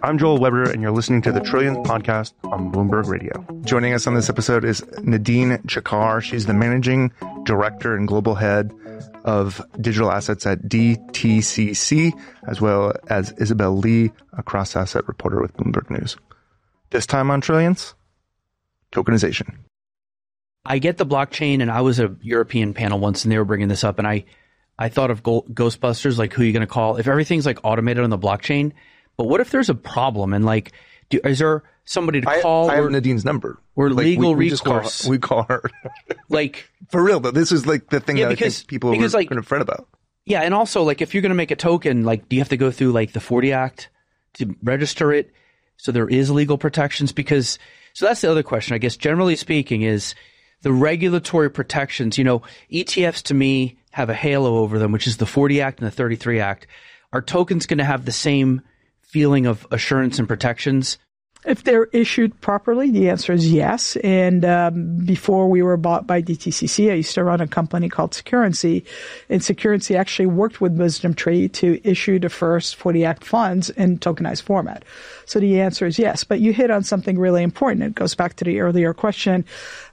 I'm Joel Weber, and you're listening to the Trillions podcast on Bloomberg Radio. Joining us on this episode is Nadine Chakar. She's the managing director and global head of digital assets at DTCC, as well as Isabel Lee, a cross-asset reporter with Bloomberg News. This time on Trillions, tokenization. I get the blockchain, and I was a European panel once, and they were bringing this up, and I thought of Ghostbusters, like who are you going to call? If everything's like automated on the blockchain, but what if there's a problem and like, is there somebody to call? I have Nadine's number. Or like, legal we recourse. We call her. Like, for real though, this is like the thing that I think people are like, going to fret about. Yeah, and also like if you're going to make a token, like do you have to go through like the 40 Act to register it? So there is legal protections because, so that's the other question, I guess, generally speaking, is the regulatory protections. You know, ETFs to me have a halo over them, which is the 40 Act and the 33 Act. Are tokens going to have the same feeling of assurance and protections? If they're issued properly, the answer is yes. And before we were bought by DTCC, I used to run a company called Securrency. And Securrency actually worked with WisdomTree to issue the first 40 Act funds in tokenized format. So the answer is yes. But you hit on something really important. It goes back to the earlier question.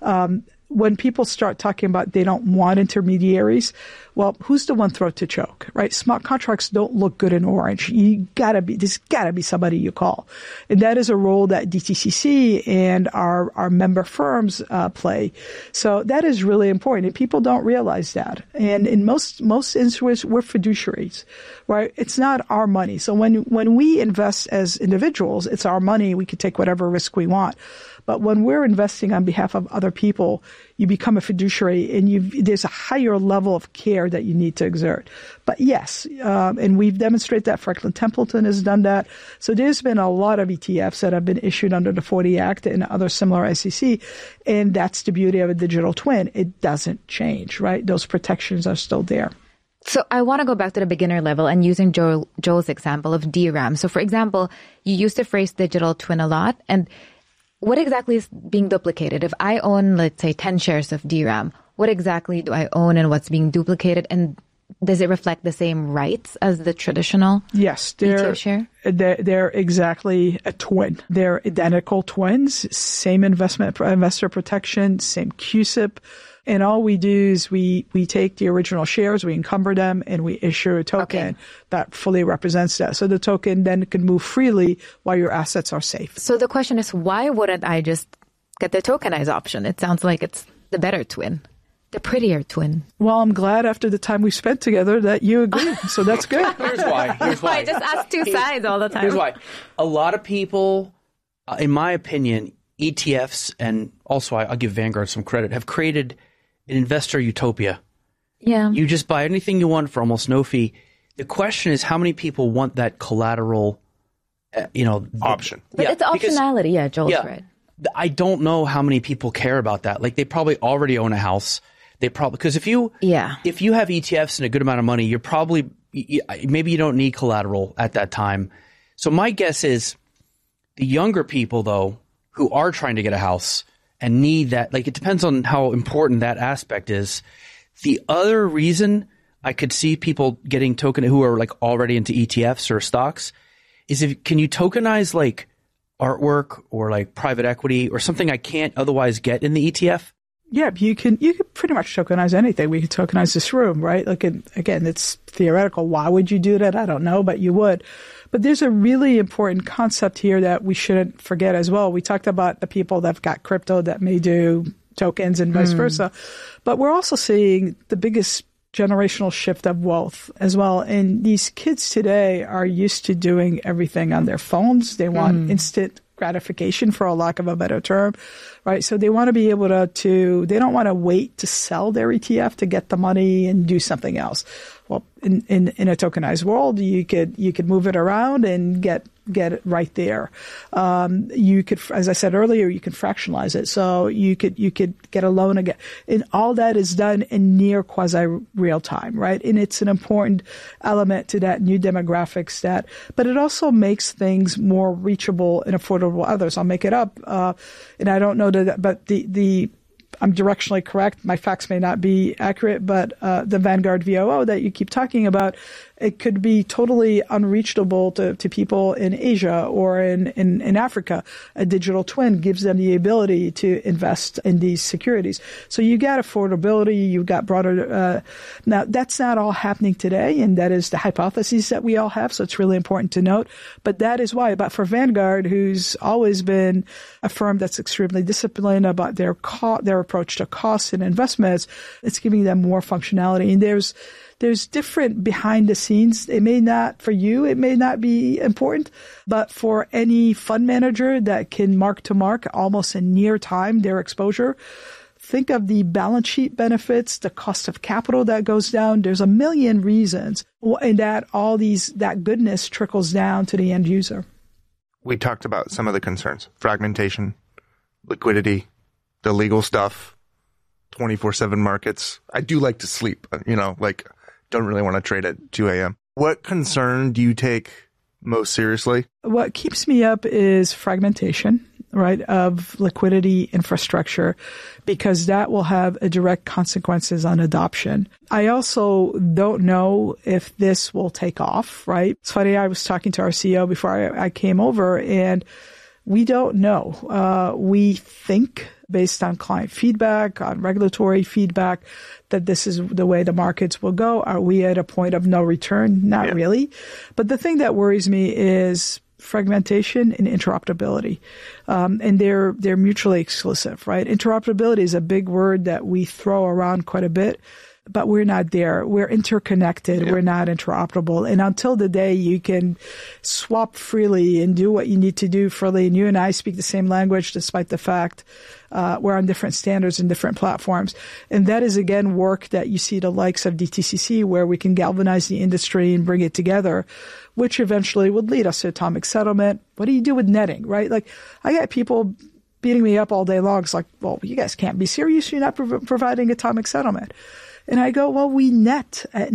When people start talking about they don't want intermediaries, well, who's the one throat to choke, right? Smart contracts don't look good in orange. There's gotta be somebody you call. And that is a role that DTCC and our member firms play. So that is really important. And people don't realize that. And in most instances, we're fiduciaries, right? It's not our money. So when we invest as individuals, it's our money. We can take whatever risk we want. But when we're investing on behalf of other people, you become a fiduciary and there's a higher level of care that you need to exert. But yes, and we've demonstrated that. Franklin Templeton has done that. So there's been a lot of ETFs that have been issued under the 40 Act and other similar SEC. And that's the beauty of a digital twin. It doesn't change, right? Those protections are still there. So I want to go back to the beginner level and using Joel's example of DRAM. So for example, you use the phrase digital twin a lot, and what exactly is being duplicated? If I own, let's say, 10 shares of DRAM, what exactly do I own and what's being duplicated? And does it reflect the same rights as the traditional ETF share? They're exactly a twin. They're identical twins, same investor protection, same CUSIP. And all we do is we take the original shares, we encumber them, and we issue a token that fully represents that. So the token then can move freely while your assets are safe. So the question is, why wouldn't I just get the tokenized option? It sounds like it's the better twin, the prettier twin. Well, I'm glad after the time we spent together that you agree. So that's good. Here's why. I just ask two sides all the time. Here's why. A lot of people, in my opinion, ETFs, and also I'll give Vanguard some credit, have created an investor utopia. Yeah. You just buy anything you want for almost no fee. The question is how many people want that collateral, option. But it's optionality. Yeah, Joel's right. I don't know how many people care about that. Like they probably already own a house. They probably, because if you have ETFs and a good amount of money, you're probably, maybe you don't need collateral at that time. So my guess is the younger people though, who are trying to get a house, and need that, like it depends on how important that aspect is. The other reason I could see people getting token who are like already into ETFs or stocks is can you tokenize like artwork or like private equity or something I can't otherwise get in the ETF? Yeah, you can pretty much tokenize anything. We could tokenize this room, right? Like, again, it's theoretical. Why would you do that? I don't know, but you would. But there's a really important concept here that we shouldn't forget as well. We talked about the people that have got crypto that may do tokens and vice versa. But we're also seeing the biggest generational shift of wealth as well. And these kids today are used to doing everything on their phones. They want instant gratification, for a lack of a better term, right? So they want to be able they don't want to wait to sell their ETF to get the money and do something else. Well, in a tokenized world, you could move it around and get it right there. You could, as I said earlier, you can fractionalize it. So you could get a loan again. And all that is done in near quasi real time, right? And it's an important element to that new demographics but it also makes things more reachable and affordable to others. I'll make it up. And I don't know that, but I'm directionally correct. My facts may not be accurate, but the Vanguard VOO that you keep talking about, it could be totally unreachable to people in Asia or in Africa. A digital twin gives them the ability to invest in these securities. So you got affordability, you've got broader. Now, that's not all happening today, and that is the hypothesis that we all have. So it's really important to note. But that is why. But for Vanguard, who's always been a firm that's extremely disciplined about their approach to costs and investments, it's giving them more functionality. And there's different behind the scenes. It may not, for you, it may not be important, but for any fund manager that can mark to mark almost in near time their exposure, think of the balance sheet benefits, the cost of capital that goes down. There's a million reasons, and that goodness trickles down to the end user. We talked about some of the concerns: fragmentation, liquidity, the legal stuff, 24/7 markets. I do like to sleep, don't really want to trade at 2 a.m. What concern do you take most seriously? What keeps me up is fragmentation, right, of liquidity infrastructure, because that will have a direct consequences on adoption. I also don't know if this will take off, right? It's funny, I was talking to our CEO before I came over, and we don't know. We think, based on client feedback, on regulatory feedback, that this is the way the markets will go. Are we at a point of no return? Not really. But the thing that worries me is fragmentation and interoperability. And they're mutually exclusive, right? Interoperability is a big word that we throw around quite a bit, but we're not there. We're interconnected. Yeah. We're not interoperable. And until the day you can swap freely and do what you need to do freely, and you and I speak the same language despite the fact we're on different standards and different platforms. And that is, again, work that you see the likes of DTCC, where we can galvanize the industry and bring it together, which eventually would lead us to atomic settlement. What do you do with netting, right? Like, I got people beating me up all day long. It's like, well, you guys can't be serious. You're not providing atomic settlement. And I go, well, we net at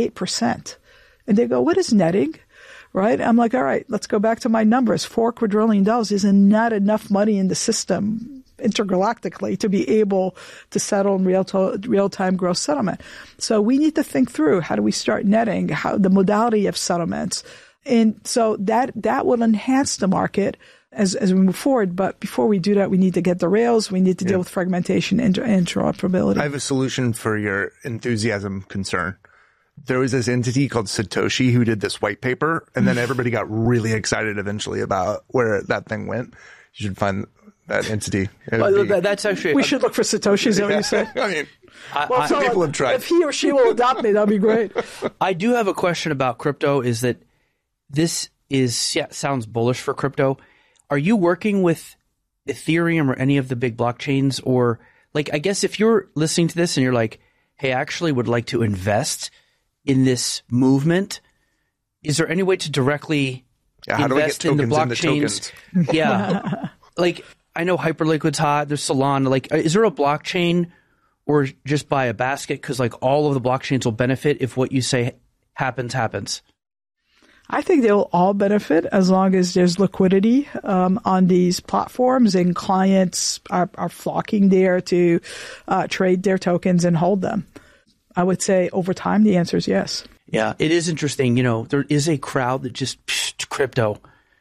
98%. And they go, what is netting? Right? I'm like, all right, let's go back to my numbers. $4 quadrillion is not enough money in the system intergalactically to be able to settle in real-time gross settlement. So we need to think through, how do we start netting, the modality of settlements. And so that will enhance the market as we move forward. But before we do that, we need to get the rails. We need to deal with fragmentation and interoperability. I have a solution for your enthusiasm concern. There was this entity called Satoshi who did this white paper, and then everybody got really excited eventually about where that thing went. You should find that entity. That's actually... We should look for Satoshi, is that what you said? I mean, people have tried. If he or she will adopt me, that'd be great. I do have a question about crypto, is that this sounds bullish for crypto. Are you working with Ethereum or any of the big blockchains? Or, I guess if you're listening to this and you're like, hey, I actually would like to invest in this movement, is there any way to directly invest in the blockchains? Yeah. I know Hyperliquid's hot. There's Solana. Is there a blockchain, or just buy a basket? Because all of the blockchains will benefit if what you say happens. I think they'll all benefit as long as there's liquidity on these platforms, and clients are flocking there to trade their tokens and hold them. I would say over time, the answer is yes. Yeah, it is interesting. There is a crowd that just crypto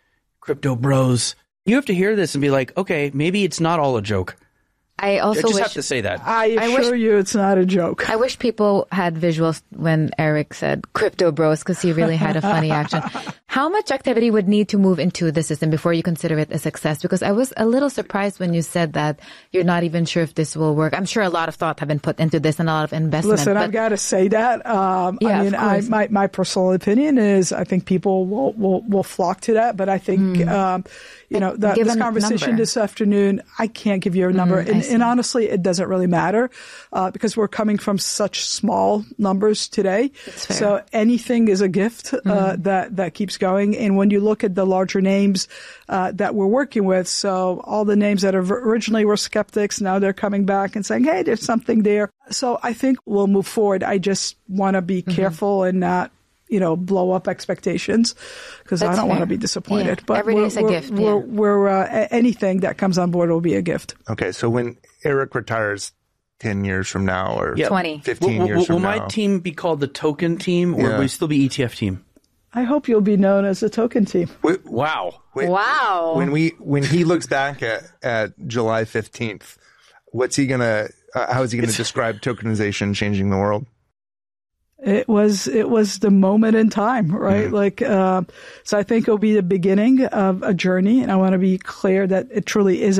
bros. You have to hear this and be like, okay, maybe it's not all a joke. I also have to say that. I assure you it's not a joke. I wish people had visuals when Eric said crypto bros, because he really had a funny action. How much activity would need to move into the system before you consider it a success? Because I was a little surprised when you said that you're not even sure if this will work. I'm sure a lot of thought have been put into this and a lot of investment. Listen, I've got to say that. My personal opinion is I think people will flock to that, but I think this conversation this afternoon, I can't give you a number. And honestly, it doesn't really matter because we're coming from such small numbers today. So anything is a gift that keeps going. And when you look at the larger names that we're working with, so all the names that originally were skeptics, now they're coming back and saying, hey, there's something there. So I think we'll move forward. I just want to be careful and not blow up expectations, because I don't want to be disappointed. Yeah. But every day's a gift. Anything that comes on board will be a gift. Okay, so when Eric retires 10 years from now, or 20, 15 years from now, will my team be called the token team, or will we still be ETF team? I hope you'll be known as the token team. Wow. Wow. When he looks back at July 15th, what's he gonna? How is he going to describe tokenization changing the world? It was the moment in time, right? So I think it'll be the beginning of a journey, and I want to be clear that it truly is